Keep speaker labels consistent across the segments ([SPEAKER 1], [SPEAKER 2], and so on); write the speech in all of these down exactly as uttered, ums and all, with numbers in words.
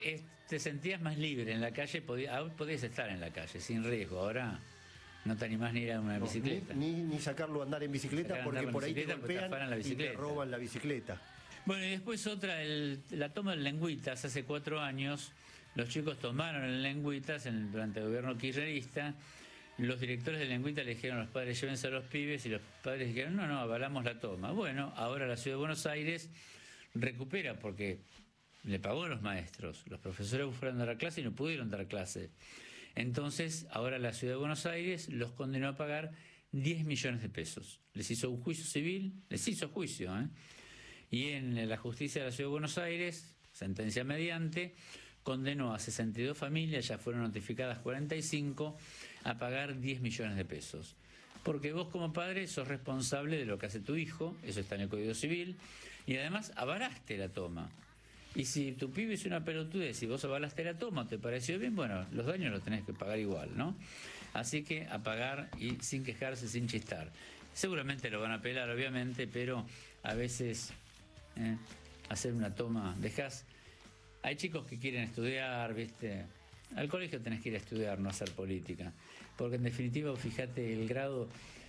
[SPEAKER 1] Eh, te sentías más libre en la calle, podías, podías estar en la calle sin riesgo. Ahora no te animás ni a ir a una
[SPEAKER 2] no,
[SPEAKER 1] bicicleta.
[SPEAKER 2] Ni, ni, ni sacarlo a andar en bicicleta
[SPEAKER 1] Sacar
[SPEAKER 2] porque
[SPEAKER 1] andar
[SPEAKER 2] por ahí te
[SPEAKER 1] bicicleta porque te
[SPEAKER 2] golpean
[SPEAKER 1] afanan la
[SPEAKER 2] y te
[SPEAKER 1] bicicleta.
[SPEAKER 2] roban la bicicleta.
[SPEAKER 1] Bueno, y después otra, el, la toma del Lengüitas. Hace cuatro años los chicos tomaron el Lengüitas en, durante el gobierno kirchnerista. Los directores del Lengüitas le dijeron a los padres, llévense a los pibes, y los padres dijeron, no, no, avalamos la toma. Bueno, ahora la Ciudad de Buenos Aires recupera porque le pagó a los maestros. Los profesores fueron a dar clase y no pudieron dar clase. Entonces, ahora la Ciudad de Buenos Aires los condenó a pagar diez millones de pesos. Les hizo un juicio civil, les hizo juicio, ¿eh? Y en la justicia de la Ciudad de Buenos Aires, sentencia mediante, condenó a sesenta y dos familias, ya fueron notificadas cuarenta y cinco, a pagar diez millones de pesos. Porque vos como padre sos responsable de lo que hace tu hijo, eso está en el Código Civil, y además avalaste la toma. Y si tu pibe es una pelotudez y vos avalaste la toma, ¿te pareció bien? Bueno, los daños los tenés que pagar igual, ¿no? Así que a pagar y sin quejarse, sin chistar. Seguramente lo van a apelar, obviamente, pero a veces eh, hacer una toma, dejás... Hay chicos que quieren estudiar, ¿viste? Al colegio tenés que ir a estudiar, no a hacer política. Porque en definitiva, fíjate, el grado...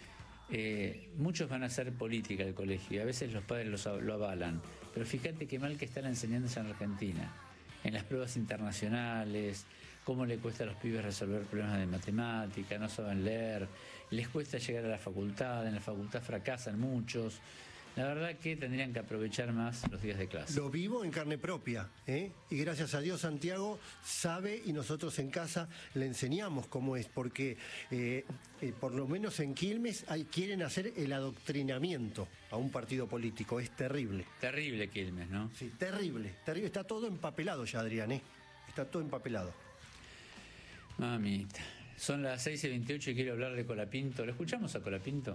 [SPEAKER 1] Eh, muchos van a hacer política al colegio y a veces los padres los, lo avalan, pero fíjate qué mal que está la enseñanza en Argentina, en las pruebas internacionales, cómo le cuesta a los pibes resolver problemas de matemática, no saben leer, les cuesta llegar a la facultad, en la facultad fracasan muchos. La verdad que tendrían que aprovechar más los días de clase.
[SPEAKER 2] Lo vivo en carne propia, ¿eh? Y gracias a Dios Santiago sabe y nosotros en casa le enseñamos cómo es, porque eh, eh, por lo menos en Quilmes hay, quieren hacer el adoctrinamiento a un partido político, es terrible.
[SPEAKER 1] Terrible Quilmes, ¿no?
[SPEAKER 2] Sí, terrible, terrible, está todo empapelado ya, Adrián, ¿eh? Está todo empapelado.
[SPEAKER 1] Mamita, son las seis y veintiocho y quiero hablar de Colapinto. ¿Lo escuchamos a Colapinto?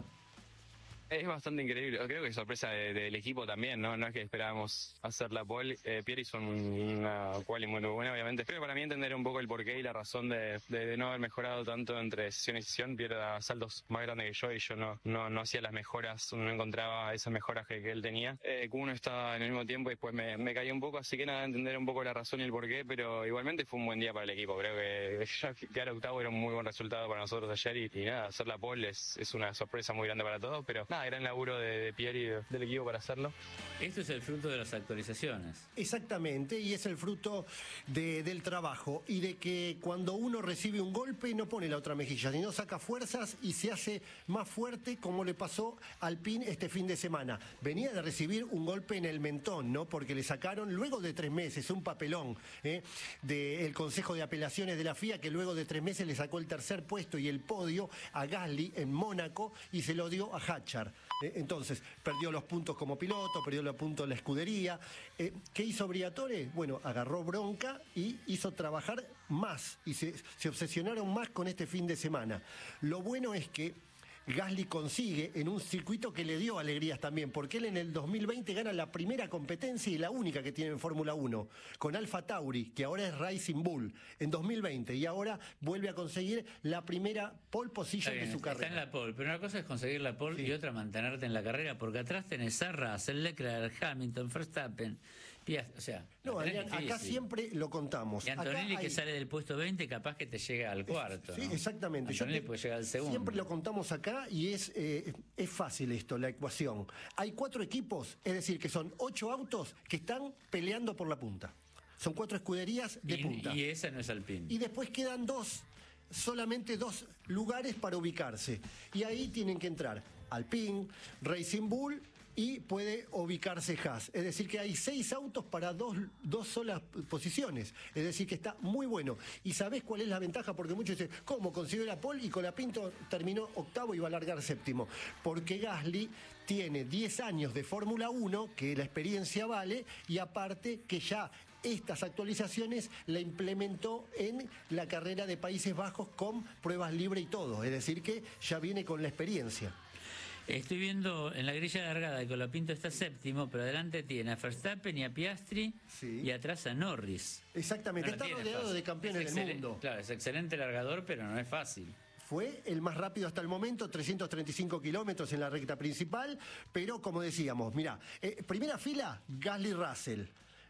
[SPEAKER 3] Es bastante increíble, creo que es sorpresa de, del equipo también, ¿no? No es que esperábamos hacer la pole. Eh, Pierre hizo una quali muy buena, obviamente. Pero para mí entender un poco el porqué y la razón de, de, de no haber mejorado tanto entre sesión y sesión. Pierre da saltos más grandes que yo y yo no, no, no hacía las mejoras, no encontraba esas mejoras que, que él tenía. Eh, Q uno estaba en el mismo tiempo y después me, me caí un poco, así que nada, entender un poco la razón y el porqué, pero igualmente fue un buen día para el equipo. Creo que ya quedar octavo era un muy buen resultado para nosotros ayer y, y nada, hacer la pole es, es una sorpresa muy grande para todos, pero nada, gran laburo de, de Pierre y de, del equipo para hacerlo.
[SPEAKER 1] Esto es el fruto de las actualizaciones.
[SPEAKER 2] Exactamente, y es el fruto de, del trabajo y de que cuando uno recibe un golpe no pone la otra mejilla, sino saca fuerzas y se hace más fuerte, como le pasó al Pin este fin de semana. Venía de recibir un golpe en el mentón, ¿no? Porque le sacaron luego de tres meses un papelón ¿eh? del Consejo de Apelaciones de la F I A, que luego de tres meses le sacó el tercer puesto y el podio a Gasly en Mónaco y se lo dio a Hatchard. ¿eh? Entonces, perdió los puntos como piloto, perdió los puntos en la escudería. Eh, ¿Qué hizo Briatore? Bueno, agarró bronca y hizo trabajar más y se, se obsesionaron más con este fin de semana. Lo bueno es que Gasly consigue en un circuito que le dio alegrías también, porque él en el dos mil veinte gana la primera competencia y la única que tiene en Fórmula uno, con Alfa Tauri, que ahora es Racing Bull, en dos mil veinte, y ahora vuelve a conseguir la primera pole position
[SPEAKER 1] bien,
[SPEAKER 2] de su
[SPEAKER 1] está
[SPEAKER 2] carrera.
[SPEAKER 1] Está en la pole, pero una cosa es conseguir la pole sí. y otra mantenerte en la carrera, porque atrás tenés a Russell, Leclerc, Hamilton, Verstappen, Piastri, o sea...
[SPEAKER 2] No, Adrián, acá siempre lo contamos.
[SPEAKER 1] Y Antonelli
[SPEAKER 2] hay...
[SPEAKER 1] que sale del puesto veinte, capaz que te llega al cuarto.
[SPEAKER 2] Sí,
[SPEAKER 1] ¿no?
[SPEAKER 2] exactamente.
[SPEAKER 1] Antonelli
[SPEAKER 2] Yo te...
[SPEAKER 1] puede llegar al segundo.
[SPEAKER 2] Siempre lo contamos acá y es, eh, es fácil esto, la ecuación. Hay cuatro equipos, es decir, que son ocho autos que están peleando por la punta. Son cuatro escuderías de
[SPEAKER 1] y,
[SPEAKER 2] punta.
[SPEAKER 1] Y esa no es Alpine.
[SPEAKER 2] Y después quedan dos, solamente dos lugares para ubicarse. Y ahí tienen que entrar Alpine, Racing Bull y puede ubicarse Haas. Es decir, que hay seis autos para dos, dos solas posiciones. Es decir, que está muy bueno. ¿Y sabés cuál es la ventaja? Porque muchos dicen, ¿cómo consiguió la pole y Colapinto terminó octavo y va a largar séptimo? Porque Gasly tiene diez años de Fórmula uno, que la experiencia vale, y aparte que ya estas actualizaciones la implementó en la carrera de Países Bajos con pruebas libres y todo. Es decir, que ya viene con la experiencia.
[SPEAKER 1] Estoy viendo en la grilla largada que Colapinto está séptimo, pero adelante tiene a Verstappen y a Piastri sí. y atrás a Norris.
[SPEAKER 2] Exactamente, no está rodeado fácil. de campeones del mundo.
[SPEAKER 1] Claro, es excelente largador, pero no es fácil.
[SPEAKER 2] Fue el más rápido hasta el momento, trescientos treinta y cinco kilómetros en la recta principal, pero como decíamos, mirá, eh, primera fila, Gasly Russell.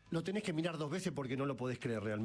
[SPEAKER 2] Lo tenés que mirar dos veces porque no lo podés creer realmente.